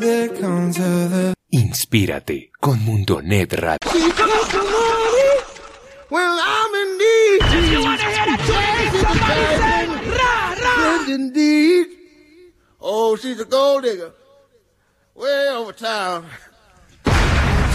Inspírate con Mundonet Radio. Well, I'm in need. If you want to hear that, somebody say, rah, rah. Indeed. Oh, she's a gold digger. Way over town.